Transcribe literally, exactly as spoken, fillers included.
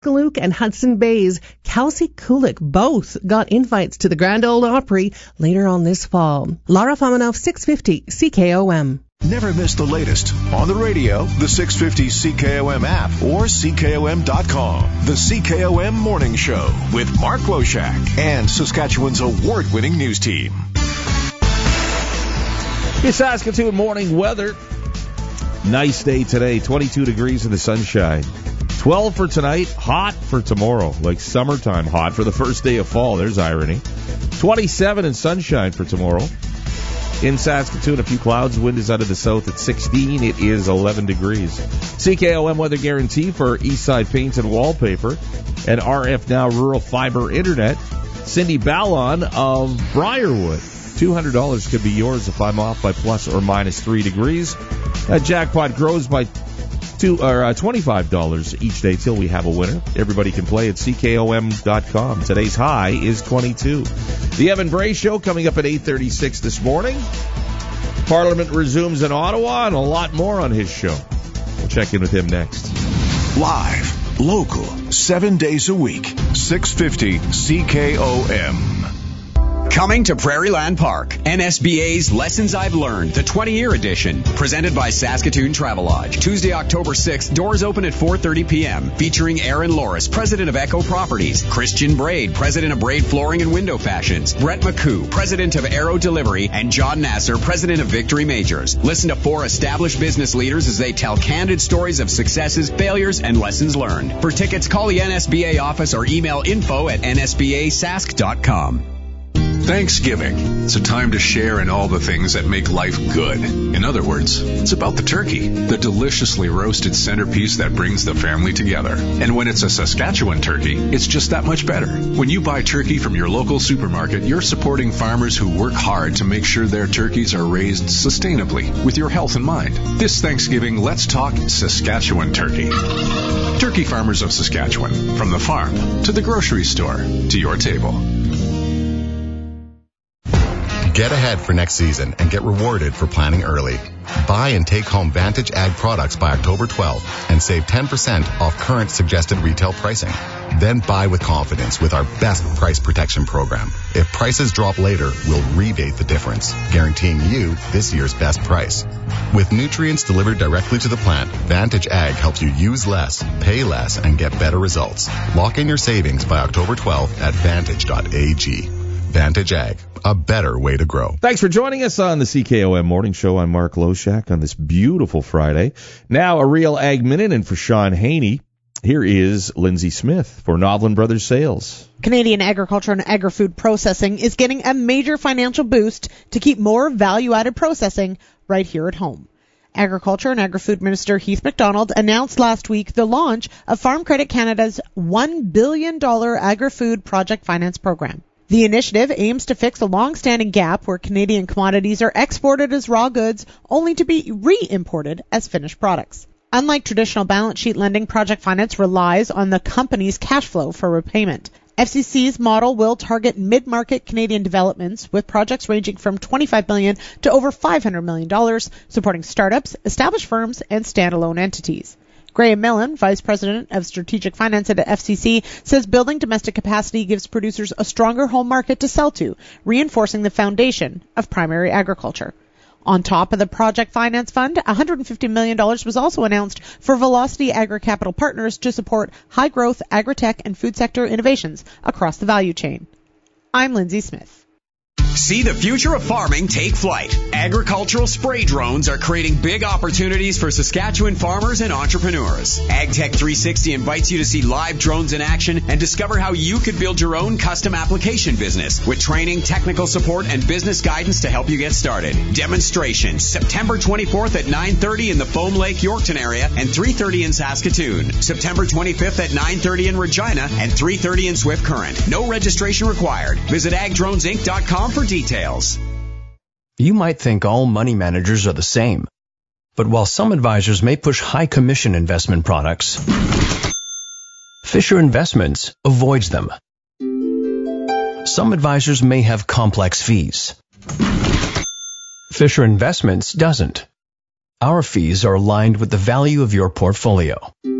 Askaluke and Hudson Bay's Kelsey Kulik both got invites to the Grand Ole Opry later on this fall. Lara Famanoff, six fifty C K O M. Never miss the latest on the radio, the six fifty C K O M app, or C K O M dot com. The C K O M Morning Show with Mark Loshak and Saskatchewan's award-winning news team. Your Saskatoon morning weather. Nice day today, twenty-two degrees in the sunshine. twelve for tonight, hot for tomorrow, like summertime hot for the first day of fall. There's irony. twenty-seven and sunshine for tomorrow. In Saskatoon, a few clouds. Wind is out of the south at sixteen. It is eleven degrees. C K O M weather guarantee for Eastside Paint and Wallpaper and R F Now Rural Fiber Internet. Cindy Ballon of Briarwood. two hundred dollars could be yours if I'm off by plus or minus three degrees. That jackpot grows by two, or, uh, twenty-five dollars each day till we have a winner. Everybody can play at C K O M dot com. Today's high is twenty-two. The Evan Bray Show coming up at eight thirty-six this morning. Parliament resumes in Ottawa and a lot more on his show. We'll check in with him next. Live, local, seven days a week, six fifty C K O M. Coming to Prairieland Park, N S B A's Lessons I've Learned, the twenty-year edition, presented by Saskatoon Travelodge. Tuesday, October sixth, doors open at four thirty p.m., featuring Aaron Loris, president of Echo Properties, Christian Braid, president of Braid Flooring and Window Fashions, Brett McCoo, president of Aero Delivery, and John Nasser, president of Victory Majors. Listen to four established business leaders as they tell candid stories of successes, failures, and lessons learned. For tickets, call the N S B A office or email info at N S B A sask dot com. Thanksgiving. It's a time to share in all the things that make life good. In other words, it's about the turkey, the deliciously roasted centerpiece that brings the family together. And when it's a Saskatchewan turkey, it's just that much better. When you buy turkey from your local supermarket, you're supporting farmers who work hard to make sure their turkeys are raised sustainably with your health in mind. This Thanksgiving, let's talk Saskatchewan turkey. Turkey farmers of Saskatchewan, from the farm to the grocery store to your table. Get ahead for next season and get rewarded for planning early. Buy and take home Vantage Ag products by October twelfth and save ten percent off current suggested retail pricing. Then buy with confidence with our best price protection program. If prices drop later, we'll rebate the difference, guaranteeing you this year's best price. With nutrients delivered directly to the plant, Vantage Ag helps you use less, pay less, and get better results. Lock in your savings by October twelfth at vantage dot a g. Vantage Ag, a better way to grow. Thanks for joining us on the C K O M Morning Show. I'm Mark Loshak on this beautiful Friday. Now a real Ag Minute, and for Sean Haney, here is Lindsay Smith for Novlin Brothers Sales. Canadian agriculture and agri-food processing is getting a major financial boost to keep more value-added processing right here at home. Agriculture and Agri-Food Minister Heath MacDonald announced last week the launch of Farm Credit Canada's one billion dollars agri-food project finance program. The initiative aims to fix a long-standing gap where Canadian commodities are exported as raw goods only to be re-imported as finished products. Unlike traditional balance sheet lending, project finance relies on the company's cash flow for repayment. F C C's model will target mid-market Canadian developments with projects ranging from twenty-five million dollars to over five hundred million dollars, supporting startups, established firms, and standalone entities. Graham Millen, Vice President of Strategic Finance at F C C, says building domestic capacity gives producers a stronger home market to sell to, reinforcing the foundation of primary agriculture. On top of the Project Finance Fund, one hundred fifty million dollars was also announced for Velocity Agri-Capital Partners to support high-growth agri-tech and food sector innovations across the value chain. I'm Lindsay Smith. See the future of farming take flight. Agricultural spray drones are creating big opportunities for Saskatchewan farmers and entrepreneurs. AgTech three sixty invites you to see live drones in action and discover how you could build your own custom application business with training, technical support, and business guidance to help you get started. Demonstrations September twenty-fourth at nine thirty in the Foam Lake, Yorkton area and three thirty in Saskatoon. September twenty-fifth at nine thirty in Regina and three thirty in Swift Current. No registration required. Visit ag drones inc dot com for details. You might think all money managers are the same, but while some advisors may push high commission investment products, Fisher Investments avoids them. Some advisors may have complex fees. Fisher Investments doesn't. Our fees are aligned with the value of your portfolio.